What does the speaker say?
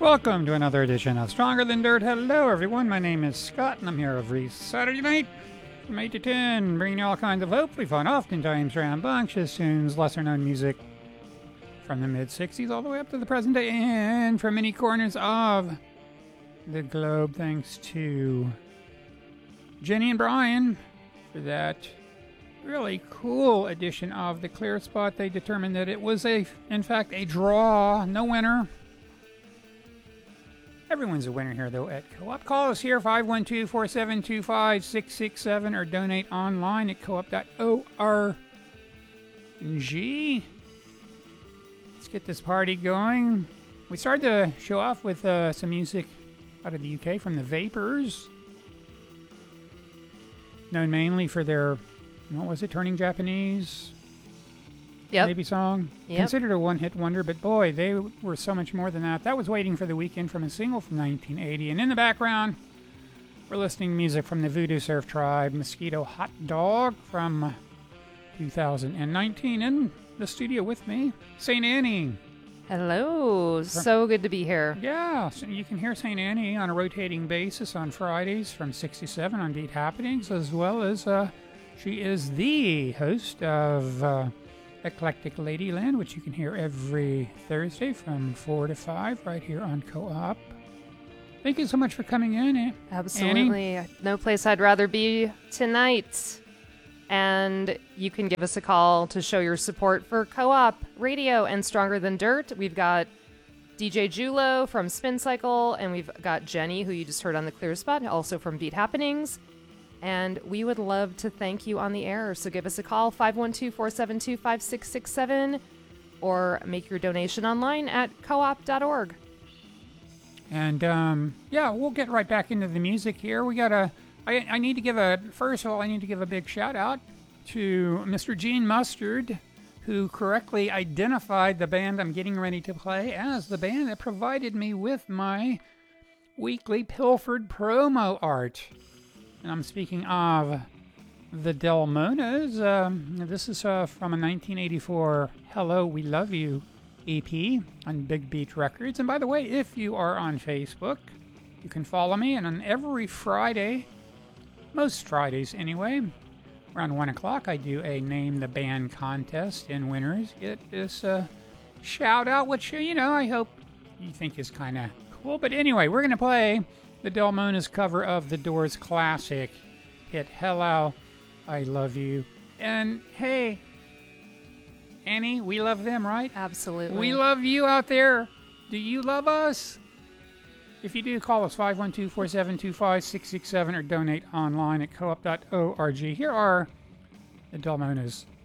Welcome to another edition of Stronger Than Dirt. Hello, everyone. My name is Scott, and I'm here every Saturday night from 8 to 10, bringing you all kinds of hopefully fun, oftentimes rambunctious tunes, lesser-known music from the mid-'60s all the way up to the present day, and from many corners of the globe, thanks to Jenny and Brian for that really cool edition of The Clear Spot. They determined that it was, in fact, a draw, no winner. Everyone's a winner here, though, at Co-op. Call us here, 512-472-5667, or donate online at coop.org. Let's get this party going. We started the show off with some music out of the UK from the Vapors, known mainly for their, what was it, Turning Japanese? Yep. Maybe song. Yep. Considered a one-hit wonder, but boy, they were so much more than that. That was Waiting for the Weekend from a single from 1980. And in the background, we're listening to music from the Voodoo Surf Tribe, Mosquito Hot Dog from 2019. In the studio with me, St. Annie. Hello. So good to be here. Yeah, so you can hear St. Annie on a rotating basis on Fridays from 6 to 7 on Beat Happenings, as well as she is the host of Eclectic Ladyland, which you can hear every Thursday from 4 to 5 right here on Co-op. Thank you so much for coming in, Absolutely. Annie. No place I'd rather be tonight. And you can give us a call to show your support for Co-op Radio and Stronger Than Dirt. We've got DJ Julo from Spin Cycle, and we've got Jenny, who you just heard on The Clear Spot, also from Beat Happenings. And we would love to thank you on the air. So give us a call, 512-472-5667, or make your donation online at coop.org. And, yeah, we'll get right back into the music here. I need to give first of all, I need to give a big shout out to Mr. Gene Mustard, who correctly identified the band I'm getting ready to play as the band that provided me with my weekly Pilfered promo art. And I'm speaking of the Delmonas. This is from a 1984 Hello, We Love You EP on Big Beat Records. And by the way, if you are on Facebook, you can follow me. And on every Friday, most Fridays anyway, around 1 o'clock, I do a Name the Band contest, and winners get this shout out, which, I hope you think is kind of cool. But anyway, we're going to play the Delmonas cover of the Doors classic hit Hello, I Love You. And hey, Annie, we love them, right? Absolutely. We love you out there. Do you love us? If you do, call us 512-472-5667 or donate online at coop.org. Here are the Delmonas